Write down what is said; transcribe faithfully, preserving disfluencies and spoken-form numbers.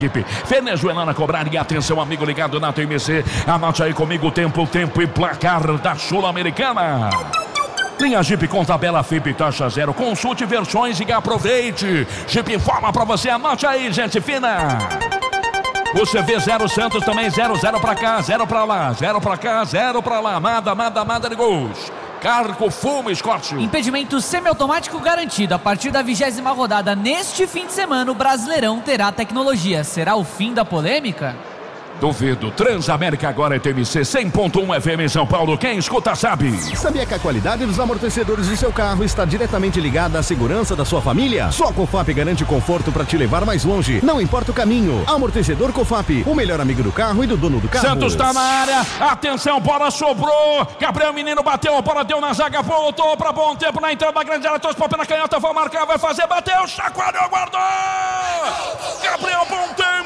Venezuelana cobrar e atenção, amigo ligado na T M C. Anote aí comigo o tempo, o tempo e placar da Sul-Americana. Linha Jeep com tabela F I P taxa zero. Consulte versões e aproveite. Jeep informa pra você, anote aí, gente fina. Você vê zero Santos também, zero, zero pra cá, zero pra lá, zero pra cá, zero pra lá. Manda, manda, manda de gols. Cargo, fumo, Scott. Impedimento semiautomático garantido. A partir da vigésima rodada, neste fim de semana, o Brasileirão terá tecnologia. Será o fim da polêmica? Duvido. Transamérica agora é T M C cem ponto um F M em São Paulo. Quem escuta sabe. Sabia que a qualidade dos amortecedores do seu carro está diretamente ligada à segurança da sua família? Só a Cofap garante conforto para te levar mais longe. Não importa o caminho. Amortecedor Cofap, o melhor amigo do carro e do dono do carro. Santos está na área. Atenção, bola sobrou. Gabriel Menino bateu, a bola deu na zaga, voltou para bom tempo na entrada da grande área. Trouxe para pé na canhota, vai marcar, vai fazer, bateu, chacoalhou, guardou. Gabriel, bom tempo.